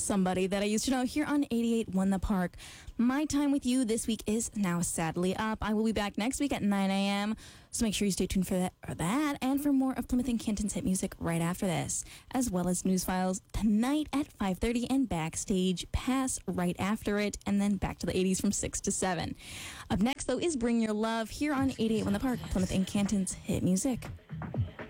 somebody that I used to know here on 88.1 The Park. My time with you this week is now sadly up. I will be back next week at 9 a.m., so make sure you stay tuned for that and for more of Plymouth and Canton's hit music right after this, as well as news files tonight at 5:30 and Backstage Pass right after it, and then back to the 80s from 6 to 7. Up next, though, is Bring Your Love here on 88.1 The Park, Plymouth and Canton's hit music.